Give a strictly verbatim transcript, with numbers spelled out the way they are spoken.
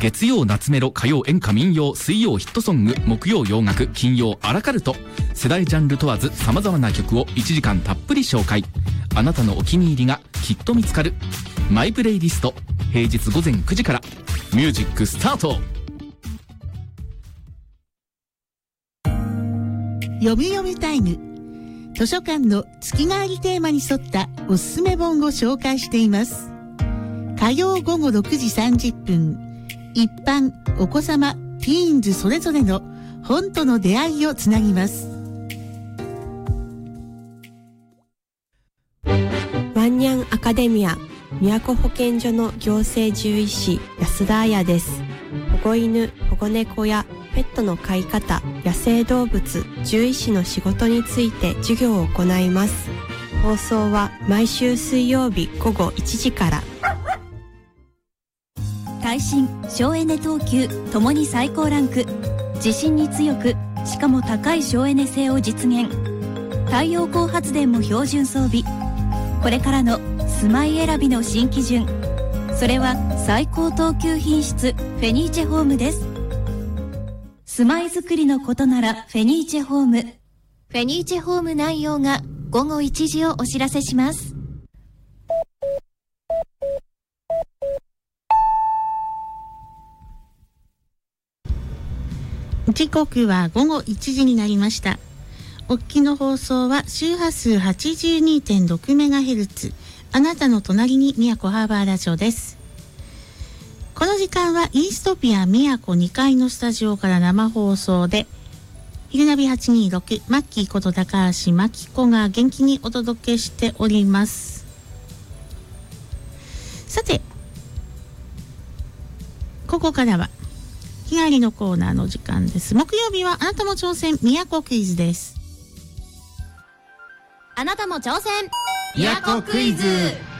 月曜夏メロ、火曜演歌民謡、水曜ヒットソング、木曜洋楽、金曜アラカルト、世代ジャンル問わず様々な曲をいちじかんたっぷり紹介。あなたのお気に入りがきっと見つかるマイプレイリスト、平日午前くじからミュージックスタート。 読み読みタイム、図書館の月替わりテーマに沿ったおすすめ本を紹介しています。火曜午後ろくじさんじゅっぷん、一般お子様ティーンズそれぞれの本との出会いをつなぎます。 ワンニャンアカデミア都保健所の行政獣医師安田彩です。保護犬、保護猫やペットの飼い方、野生動物、獣医師の仕事について授業を行います。放送は毎週水曜日午後いちじから。 耐震、省エネ等級ともに最高ランク。地震に強く、しかも高い省エネ性を実現。太陽光発電も標準装備。これからの住まい選びの新基準、それは最高等級品質フェニーチェホームです。住まいづくりのことならフェニーチェホーム。フェニーチェホーム内容が午後いちじをお知らせします。 時刻は午後いちじになりました。お聞きの放送は周波数 はちじゅうにてんろくメガヘルツ、 あなたの隣に宮古ハーバーラジオです。この時間はイーストピア宮古にかいのスタジオから生放送で、ヒルナビはちにーろく、マッキーこと高橋真紀子が元気にお届けしております。さて、ここからは日帰りのコーナーの時間です。木曜日はあなたも挑戦宮古クイズです。 あなたも挑戦宮古クイズ。